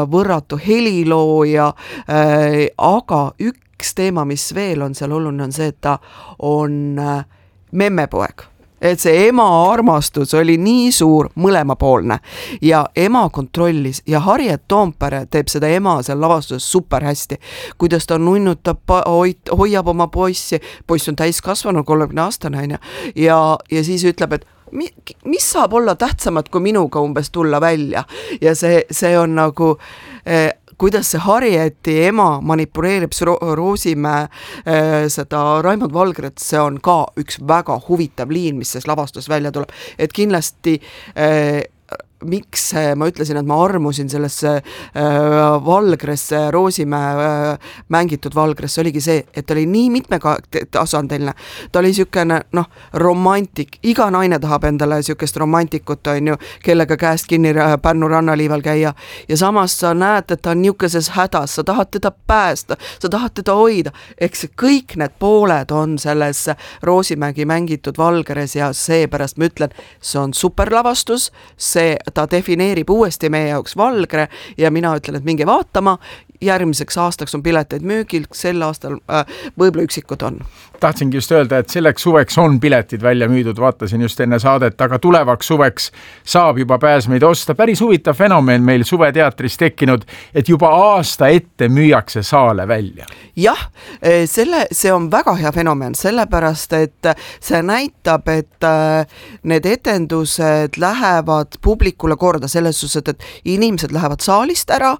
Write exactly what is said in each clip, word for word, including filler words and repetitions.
võrratu helilooja, äh, aga üks teema, mis veel on seal oluline, on see, et ta on äh, memmepoeg. Et see ema armastus oli nii suur mõlemapoolne ja ema kontrollis ja Harriet Toompere teeb seda ema seal lavastuses super hästi, kuidas ta nunnutab, hoiab oma poissi, poiss on täiskasvanud, kolmekümne aastane ja, ja, ja siis ütleb, et mis saab olla tähtsamad kui minuga umbes tulla välja ja see, see on nagu eh, kuidas see Harrieti ema manipuleerib Roosimäe äh, seda Raimond Valgret, see on ka üks väga huvitav liin, mis selles lavastus välja tuleb, et kindlasti äh, miks ma ütlesin, et ma armusin sellesse äh, Valgresse, Roosimäe äh, mängitud Valgresse, oligi see, et ta oli nii mitmetasandiline, ta oli sükene, noh, romantik, iga naine tahab endale sükest romantikut, on ju, kellega käest kinni Pärnu rannaliival käia ja samas sa näed, et ta on niukeses hädas, sa tahad teda päästa, sa tahad teda hoida, eks kõik need pooled on selles Roosimägi mängitud Valgres ja seepärast ma ütlen, see on superlavastus, see ta defineerib uuesti meie jaoks Valgre ja mina ütlen, et minge vaatama, järgmiseks aastaks on pileteid müügil, sel aastal äh, võib-olla üksikud on. Tahtsingi just öelda, et selleks suveks on piletid välja müüdud, vaatasin just enne saadet, aga tulevaks suveks saab juba pääsmeid osta. Päris huvitav fenomen meil suveteatris tekkinud, et juba aasta ette müüakse saale välja. Jah, selle, see on väga hea fenomen, sellepärast, et see näitab, et need etendused lähevad publikule korda selles suhtes, et inimesed lähevad saalist ära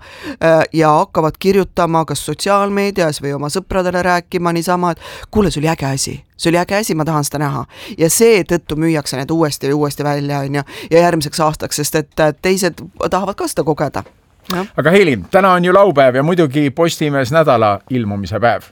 ja hakkavad kirjutama kas sotsiaalmeedias või oma sõpradele rääkima niisama, et kuule, see oli äge asi, see oli äge asi, ma tahan seda näha ja see tõttu müüakse need uuesti ja uuesti välja on ja, ja järgmiseks aastaks, sest et teised tahavad ka seda kogeda. Ja. Aga Heili, täna on ju laupäev ja muidugi Postimees nädala ilmumise päev.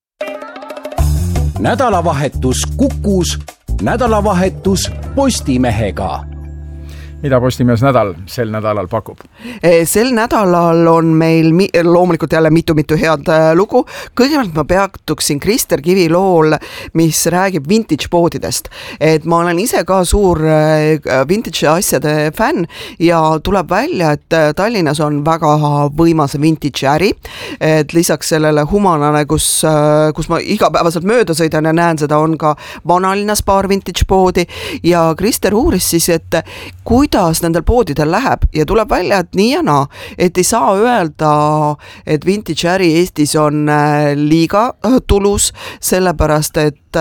Nädalavahetus Kukus, nädalavahetus Postimehega. Mida Postimees nädal sel nädalal pakub? Sel nädalal on meil loomulikult jälle mitu-mitu head lugu. Kõigepealt ma peatuksin Krister Kivi lool, mis räägib vintage poodidest. Et ma olen ise ka suur vintage asjade fänn ja tuleb välja, et Tallinnas on väga võimas vintage äri. Et lisaks sellele humanale, kus, kus ma igapäevaselt mööda sõidan ja näen seda, on ka vanalinnas paar vintage poodi ja Krister uuris siis, et kui kuidas nendel poodidel läheb ja tuleb välja, et nii ja naa, et ei saa öelda, et vintage äri Eestis on liiga tulus, sellepärast, et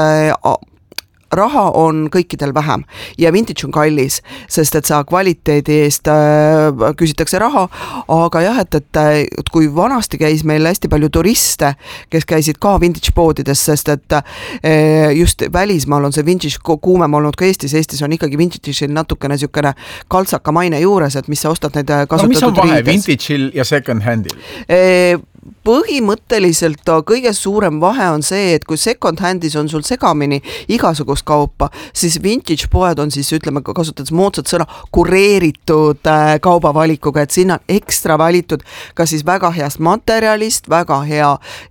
raha on kõikidel vähem ja vintage on kallis, sest et sa kvaliteedi eest äh, küsitakse raha, aga jah, et, et, et kui vanasti käis meil hästi palju turiste, kes käisid ka vintage poodides, sest et äh, just välismaal on see vintage kuumem olnud ka Eestis, Eestis on ikkagi vintage'il natukene sükene kaltsaka maine juures, et mis sa ostad neid kasutatud riides. No mis on vahe vintage'il ja second handil? Äh, põhimõtteliselt kõige suurem vahe on see, et kui second handis on sul segamini igasugust kaupa, siis vintage poed on siis, ütleme, kasutades moodsat sõna, kureeritud kaubavalikuga, et sinna on ekstra valitud ka siis väga heast materjalist, väga hea,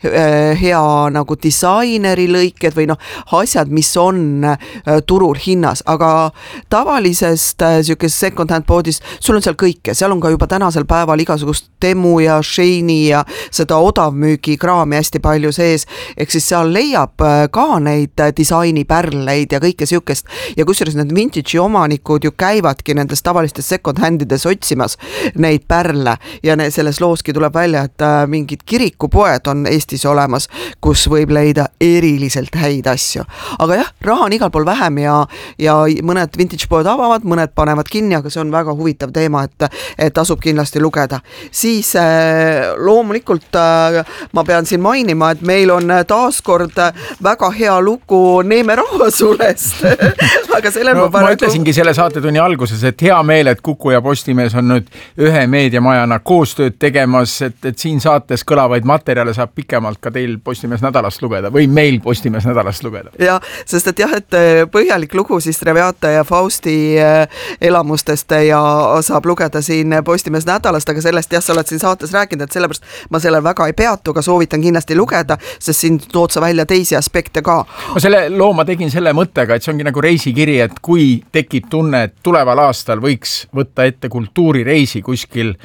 hea nagu disaineri lõiked või noh, asjad, mis on turul hinnas, aga tavalisest sükest second hand poodist, sul on seal kõike, seal on ka juba tänasel päeval igasugust Temu ja Sheini ja seda odavmüügikraami hästi palju sees, ehk siis seal leiab ka neid disainipärleid ja kõike sükest ja kusjuures need vintage'i omanikud ju käivadki nendes tavalistes second handides otsimas neid pärle ja ne, selles looski tuleb välja, et mingid kirikupoed on Eestis olemas, kus võib leida eriliselt häid asju. Aga jah, raha on igal pool vähem ja, ja mõned vintage poed avavad, mõned panevad kinni, aga see on väga huvitav teema, et, et tasub kindlasti lugeda. Siis loomulikult ma pean siin mainima, et meil on taaskord väga hea lugu Neeme Rahvasulest. Aga no, ma, ma ütlesingi selle saatetunni alguses, et hea meel, et Kuku ja Postimees on nüüd ühe meediamajana koostööd tegemas, et, et siin saates kõlavaid materjale saab pikemalt ka teil Postimees nädalast lugeda või meil Postimees nädalast lugeda. Ja, sest et jah, et põhjalik lugu siis Reviata ja Fausti elamustest ja saab lugeda siin Postimees nädalast, aga sellest jah, sa oled siin saates rääkinud, et sellepärast ma selle väga ei peatu, aga soovitan kindlasti lugeda, sest siin tood sa välja teisi aspekte ka. Ma selle loo ma tegin selle mõttega, et see ongi nagu reisikiri, et kui tekib tunne, et tuleval aastal võiks võtta ette kultuurireisi kuskil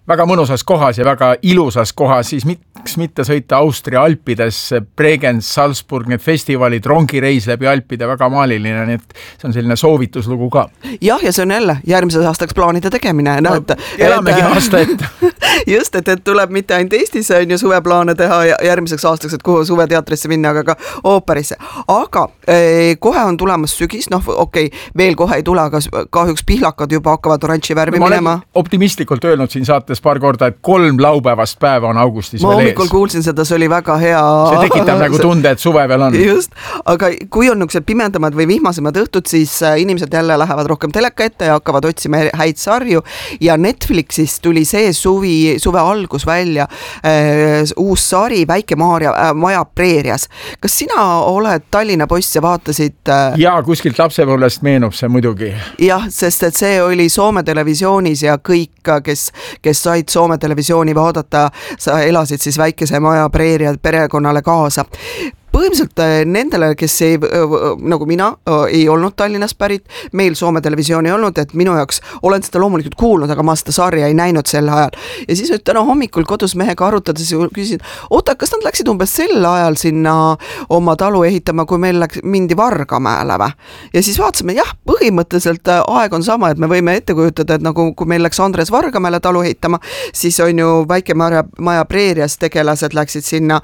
väga mõnusas kohas ja väga ilusas kohas, siis miks mitte sõita Austria Alpides, Bregenz, Salzburg, need festivalid, rongireis läbi Alpide, väga maaliline, nii et see on selline soovituslugu ka. Jah, ja see on jälle järgmises aastaks plaanide tegemine. No, et, elamegi et, aasta ette. Just, et, et tuleb mitte ainult Eestis on ju suveplaane teha järgmiseks aastaks, et kuhu suveteatrisse minna, aga ka ooperisse. Aga eh, kohe on tulemas sügis, noh okei, okay, veel kohe ei tule, aga kahjuks pihlakad juba hakkavad oranži värvi no, minema. Optimistlikult öelnud siin saates paar korda, et kolm laupäevast päeva on augustis ma veel ees. Ma hommikul kuulsin seda, see oli väga hea. See tekitab nagu tunde, et suve veel on. Just, aga kui on niisugused pimendamad või vihmasemad õhtud, siis inimesed jälle lähevad rohkem teleka ette ja hakkavad otsima häid sarju ja Netflixis tuli see suvi, suve algus välja äh, uus sari Väike Maarja, äh, Maja Preerias. Kas sina oled Tallinna poiss ja vaatasid? Äh... Jaa, kuskilt lapsepõlvest meenub see muidugi. Jah, sest et see oli Soome televisioonis ja kõik, kes, kes said Soome televisiooni vaadata, sa elasid siis Väikese Maja Preeria perekonnale kaasa. Põhimõtteliselt nendele, kes ei, nagu mina, ei olnud Tallinnast pärit, meil Soome televisiooni ei olnud, et minu jaoks olen seda loomulikult kuulnud, aga ma seda sarja ei näinud sel ajal. Ja siis nüüd täna hommikul kodus mehega arutades küsisin, oota, kas nad läksid umbes sel ajal sinna oma talu ehitama, kui meil läks mindi Vargamäele või? Ja siis vaatasime, jah, põhimõtteliselt aeg on sama, et me võime ette kujutada, et nagu kui meil läks Andres Vargamäele talu ehitama, siis on ju Väike Maja, Maja Preerias tegelased läksid sinna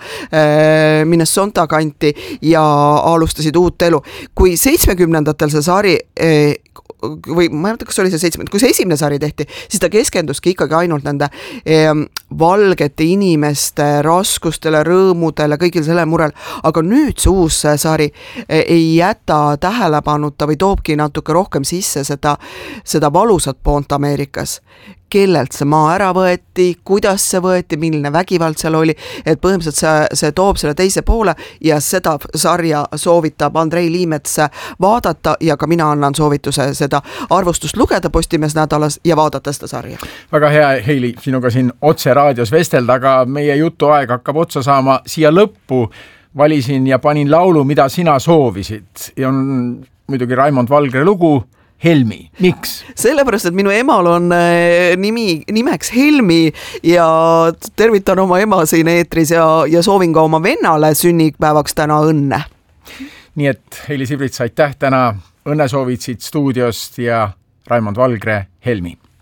äh, Minnesota kanti ja alustasid uut elu. Kui seitsmekümnendatel see sari eh, või ma ei mõtle, kas oli see seitsmekümnendat, kui see esimene sari tehti, siis ta keskenduski ikkagi ainult nende eh, valgete inimeste raskustele, rõõmudele, kõigil selle murel. Aga nüüd see uus sari eh, ei jäta tähelepanuta või toobki natuke rohkem sisse seda, seda valusat poolt Ameerikas. Kellelt see maa ära võeti, kuidas see võeti, milline vägivald seal oli, et põhimõtteliselt see, see toob selle teise poole ja seda sarja soovitab Andrei Liimets vaadata ja ka mina annan soovituse seda arvustust lugeda Postimees nädalas ja vaadata seda sarja. Väga hea, Heili, sinuga siin otse raadios vestelda, aga meie jutuaeg hakkab otsa saama. Siia lõppu valisin ja panin laulu, mida sina soovisid ja on muidugi Raimond Valgre lugu Helmi. Miks? Sellepärast, et minu emal on nimi, nimeks Helmi ja tervitan oma ema siin eetris ja, ja soovin ka oma vennale sünnipäevaks täna õnne. Nii et Heili Sibrits, aitäh täna õnnesoovid siit stuudiost ja Raimond Valgre, Helmi.